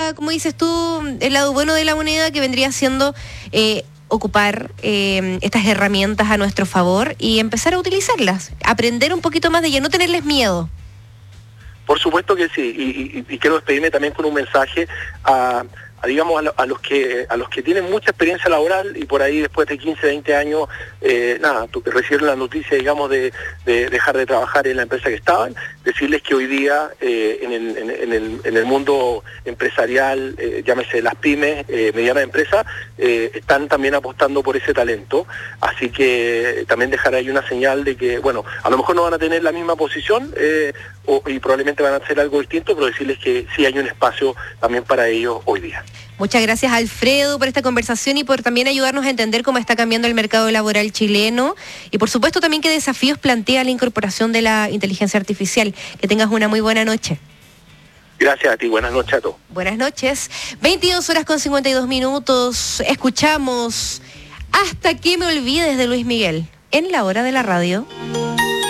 como dices tú, el lado bueno de la moneda, que vendría siendo ocupar estas herramientas a nuestro favor y empezar a utilizarlas, aprender un poquito más de ellas, no tenerles miedo. Por supuesto que sí, y quiero despedirme también con un mensaje digamos, a los que tienen mucha experiencia laboral y por ahí después de 15, 20 años, recibieron la noticia, digamos, de dejar de trabajar en la empresa que estaban, decirles que hoy día en el mundo empresarial, llámese las pymes, medianas empresas, están también apostando por ese talento, así que también dejar ahí una señal de que, bueno, a lo mejor no van a tener la misma posición y probablemente van a hacer algo distinto, pero decirles que sí hay un espacio también para ellos hoy día. Muchas gracias, Alfredo, por esta conversación y por también ayudarnos a entender cómo está cambiando el mercado laboral chileno y por supuesto también qué desafíos plantea la incorporación de la inteligencia artificial. Que tengas una muy buena noche. Gracias a ti, buenas noches a todos. Buenas noches, 22:52. Escuchamos Hasta que me olvides de Luis Miguel en La Hora de la Radio.